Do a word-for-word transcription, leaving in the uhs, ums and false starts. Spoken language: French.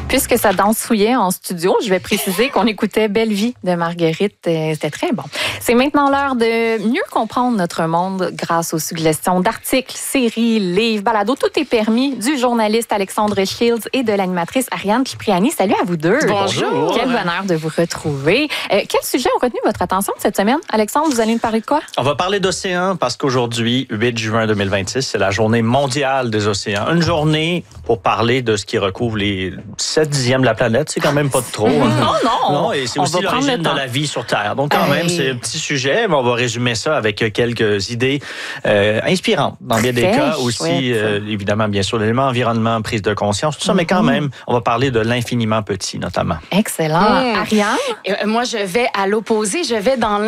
Puisque ça dansouillait en studio, je vais préciser qu'on écoutait Belle vie de Marguerite. C'était très bon. C'est maintenant l'heure de mieux comprendre notre monde grâce aux suggestions d'articles, séries, livres, balados. Tout est permis du journaliste Alexandre Shields et de l'animatrice Ariane Cipriani. Salut à vous deux. Bonjour. Quel bonheur de vous retrouver. Euh, quel sujet a retenu votre attention cette semaine? Alexandre, vous allez nous parler de quoi? On va parler d'océan parce qu'aujourd'hui, huit juin deux mille vingt-six, c'est la journée mondiale des océans. Une journée pour parler de ce qui recouvre les sept dixièmes de la planète. C'est quand même pas de trop. Non, non. Non, et c'est aussi l'origine de la vie sur Terre. Donc quand hey. même, c'est un petit sujet, mais on va résumer ça avec quelques idées euh, inspirantes. Dans bien des cas aussi, euh, évidemment, bien sûr, l'élément environnement, prise de conscience, tout ça, mm-hmm. mais quand même, on va parler de l'infiniment petit, notamment. Excellent. Mmh. Ariane? Euh, moi, je vais à l'opposé. Je vais dans